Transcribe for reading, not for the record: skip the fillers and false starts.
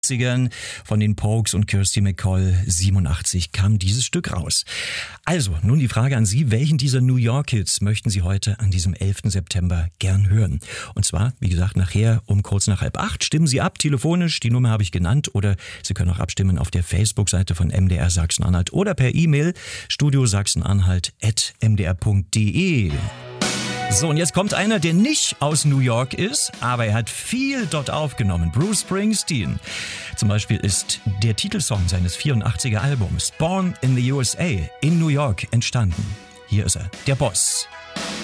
Von den Pogues und Kirsty MacColl 87 kam dieses Stück raus. Also, nun die Frage an Sie, welchen dieser New York Hits möchten Sie heute an diesem 11. September gern hören? Und zwar, wie gesagt, nachher um kurz nach 7:30 stimmen Sie ab, telefonisch, die Nummer habe ich genannt, oder Sie können auch abstimmen auf der Facebook-Seite von MDR Sachsen-Anhalt oder per E-Mail studiosachsenanhalt@mdr.de. So, und jetzt kommt einer, der nicht aus New York ist, aber er hat viel dort aufgenommen. Bruce Springsteen. Zum Beispiel ist der Titelsong seines 84er Albums Born in the USA in New York entstanden. Hier ist er, der Boss.